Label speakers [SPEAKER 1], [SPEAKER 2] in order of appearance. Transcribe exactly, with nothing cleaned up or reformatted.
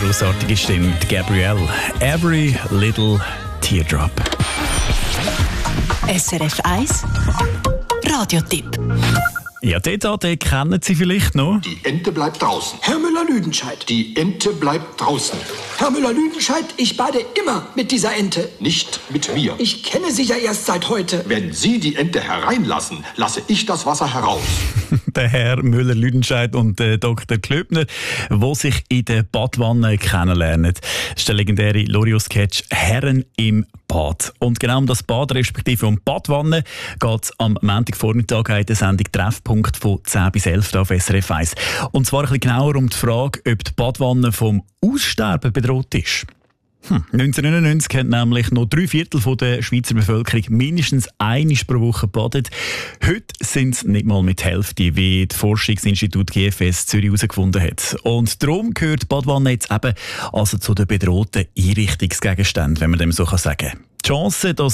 [SPEAKER 1] grossartige Stimme, die Gabrielle. Every Little Teardrop.
[SPEAKER 2] S R F eins Radiotipp.
[SPEAKER 1] Ja, den da, den kennen Sie vielleicht noch.
[SPEAKER 3] Die Ente bleibt draußen.
[SPEAKER 4] Herr Müller-Lüdenscheid.
[SPEAKER 3] Die Ente bleibt draußen.
[SPEAKER 4] Herr Müller-Lüdenscheid, ich bade immer mit dieser Ente.
[SPEAKER 3] Nicht mit mir.
[SPEAKER 4] Ich kenne sie ja erst seit heute.
[SPEAKER 3] Wenn Sie die Ente hereinlassen, lasse ich das Wasser heraus.
[SPEAKER 1] Der Herr Müller-Lüdenscheid und der Doktor Klöbner, die sich in der Badwanne kennenlernen. Das ist der legendäre Loriot-Sketch «Herren im Bad». Und genau um das Bad, respektive um die Badwanne, geht es am Montagvormittag in der Sendung «Treffpunkt» von zehn bis elf auf S R F eins. Und zwar ein bisschen genauer um die Frage, ob die Badwanne vom Aussterben bedroht ist. Hm. neunzehnhundertneunundneunzig hat nämlich noch drei Viertel der Schweizer Bevölkerung mindestens einmal pro Woche gebadet. Heute sind es nicht mal mit der Hälfte, wie das Forschungsinstitut G F S Zürich herausgefunden hat. Und darum gehört die Badwanne jetzt eben also zu den bedrohten Einrichtungsgegenständen, wenn man dem so sagen kann. Die Chance, dass